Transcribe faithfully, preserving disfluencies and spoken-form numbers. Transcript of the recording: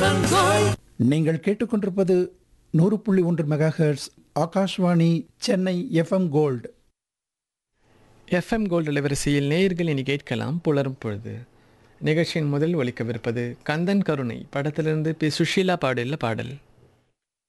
நீங்கள் கேட்டுக்கொண்டிருப்பது நூறு புள்ளி ஒன்று megahertz Akashvani Chennai FM gold. FM gold அலைவரிசையில் நேயர்கள் இனி கேட்கலாம் புலரும் பொழுது. நிகழ்ச்சியின் முதல் ஒலிக்கவிருப்பது கந்தன் கருணை படத்திலிருந்து பி சுஷீலா பாடல்ல பாடல்.